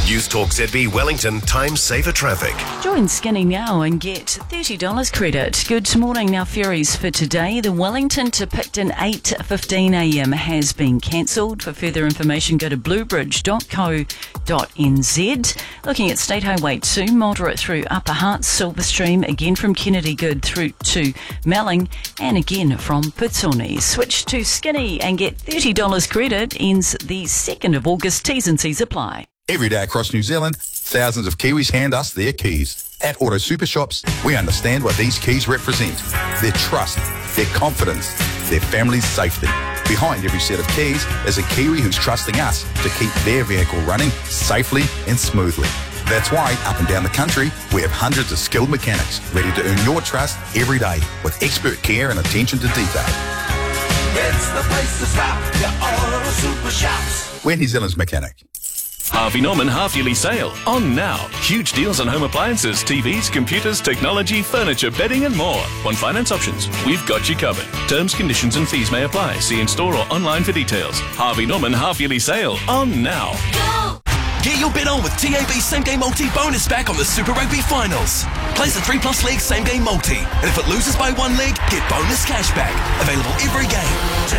News Talk ZB Wellington Time Saver Traffic. Join Skinny now and get $30 credit. Good morning. Now, ferries for today. The Wellington to Picton 8:15am has been cancelled. For further information, go to bluebridge.co.nz. Looking at State Highway 2, moderate through Upper Hearts, Silverstream, again from Kennedy Good through to Melling, and again from Pitsoni. Switch to Skinny and get $30 credit. Ends the 2nd of August. T's and C's apply. Every day across New Zealand, thousands of Kiwis hand us their keys. At Auto Super Shops, we understand what these keys represent. Their trust, their confidence, their family's safety. Behind every set of keys is a Kiwi who's trusting us to keep their vehicle running safely and smoothly. That's why, up and down the country, we have hundreds of skilled mechanics ready to earn your trust every day with expert care and attention to detail. It's the place to stop, your Auto Super Shops. We're New Zealand's mechanic. Harvey Norman half-yearly sale. On now. Huge deals on home appliances, TVs, computers, technology, furniture, bedding and more. On finance options, we've got you covered. Terms, conditions and fees may apply. See in store or online for details. Harvey Norman half-yearly sale. On now. Go! Get your bet on with TAB Same Game Multi bonus back on the Super Rugby Finals. Place the 3+ leg Same Game Multi. And if it loses by one leg, get bonus cash back. Available every game.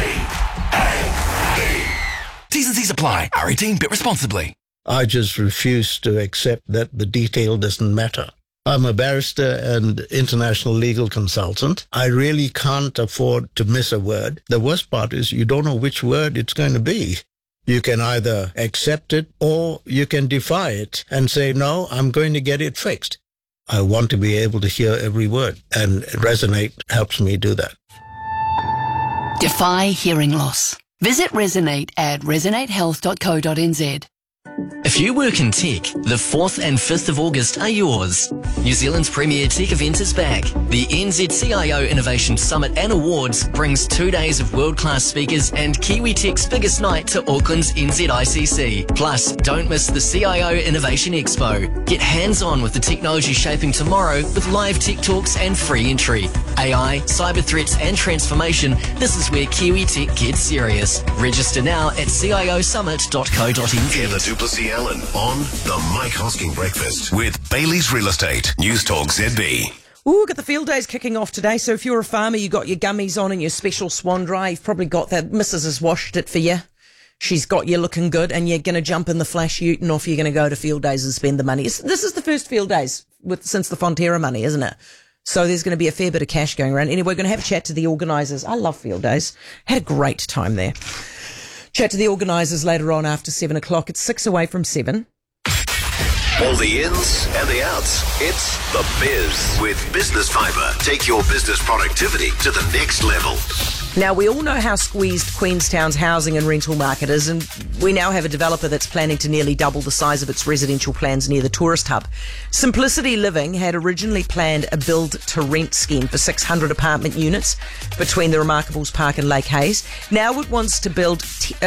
TAB. T's and C's apply. R18, bet responsibly. I just refuse to accept that the detail doesn't matter. I'm a barrister and international legal consultant. I really can't afford to miss a word. The worst part is you don't know which word it's going to be. You can either accept it or you can defy it and say, no, I'm going to get it fixed. I want to be able to hear every word, and Resonate helps me do that. Defy hearing loss. Visit Resonate at resonatehealth.co.nz. If you work in tech, the 4th and 5th of August are yours. New Zealand's premier tech event is back. The NZCIO Innovation Summit and Awards brings 2 days of world-class speakers and Kiwi Tech's biggest night to Auckland's NZICC. Plus, don't miss the CIO Innovation Expo. Get hands-on with the technology shaping tomorrow with live tech talks and free entry. AI, cyber threats and transformation, this is where Kiwi Tech gets serious. Register now at ciosummit.co.nz. Hear the Duplessis Allen on the Mike Hosking Breakfast with Bailey's Real Estate. News Talk ZB. Ooh, got the field days kicking off today. So if you're a farmer, you got your gummies on and your special swan dry. You've probably got that. Mrs. has washed it for you. She's got you looking good, and you're going to jump in the flash ute and off you're going to go to field days and spend the money. This is the first field days since the Fonterra money, isn't it? So there's going to be a fair bit of cash going around. Anyway, we're going to have a chat to the organisers. I love field days. Had a great time there. Chat to the organisers later on after 7 o'clock. It's 6 away from 7. All the ins and the outs. It's The Biz with Business Fibre. Take your business productivity to the next level. Now, we all know how squeezed Queenstown's housing and rental market is, and we now have a developer that's planning to nearly double the size of its residential plans near the tourist hub. Simplicity Living had originally planned a build-to-rent scheme for 600 apartment units between the Remarkables Park and Lake Hayes. Now it wants to build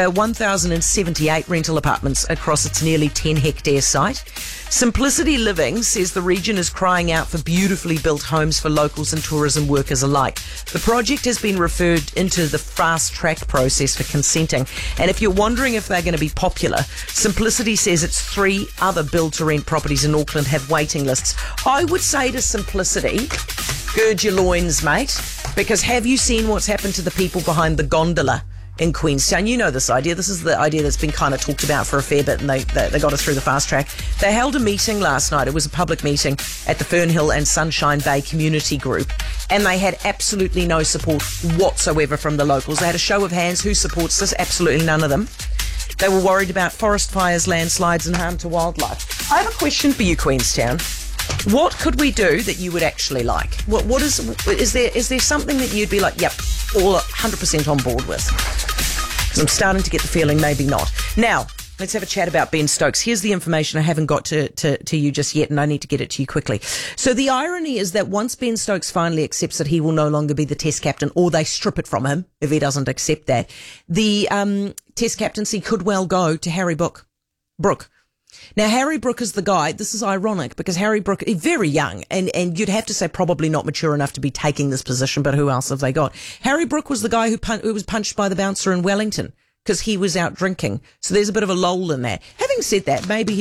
1,078 rental apartments across its nearly 10-hectare site. Simplicity Living says the region is crying out for beautifully built homes for locals and tourism workers alike. The project has been referred into the fast-track process for consenting. And if you're wondering if they're going to be popular, Simplicity says its 3 other build-to-rent properties in Auckland have waiting lists. I would say to Simplicity, gird your loins, mate, because have you seen what's happened to the people behind the gondola in Queenstown? You know this idea. This is the idea that's been kind of talked about for a fair bit, and they got it through the fast track. They held a meeting last night. It was a public meeting at the Fernhill and Sunshine Bay Community Group, and they had absolutely no support whatsoever from the locals. They had a show of hands. Who supports this? Absolutely none of them. They were worried about forest fires, landslides and harm to wildlife. I have a question for you, Queenstown. What could we do that you would actually like? What is there something that you'd be like, yep, all 100% on board with? Because I'm starting to get the feeling maybe not. Now, let's have a chat about Ben Stokes. Here's the information I haven't got to you just yet, and I need to get it to you quickly. So the irony is that once Ben Stokes finally accepts that he will no longer be the Test captain, or they strip it from him if he doesn't accept that, the Test captaincy could well go to Harry Brook. Now, Harry Brook is the guy. This is ironic because Harry Brook is very young and you'd have to say probably not mature enough to be taking this position, but who else have they got? Harry Brook was the guy who was punched by the bouncer in Wellington because he was out drinking. So there's a bit of a lull in that. Having said that, maybe